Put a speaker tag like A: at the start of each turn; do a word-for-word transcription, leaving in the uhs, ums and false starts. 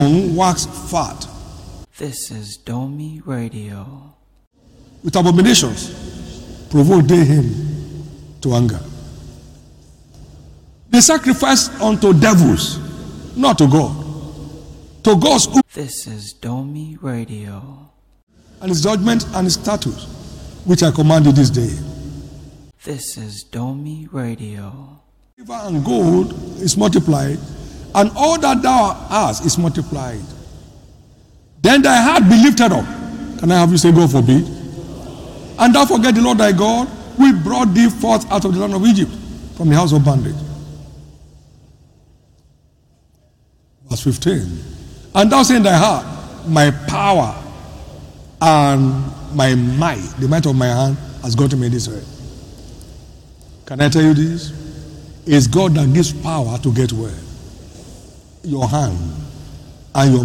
A: wax fat.
B: This is Domi Radio.
A: With abominations provoked they him to anger. They sacrifice unto devils, not to God. To God's who
B: This is Domi Radio.
A: and his judgment and his statutes, which I command you this day.
B: This is Domi Radio.
A: Silver and gold is multiplied, and all that thou hast is multiplied. Then thy heart be lifted up. Can I have you say, God forbid? And thou forget the Lord thy God, who brought thee forth out of the land of Egypt, from the house of bondage. Verse fifteen. And thou say in thy heart, my power and my might, the might of my hand, has gotten me this way. Can I tell you this? It's God that gives power to get well. Your hand and your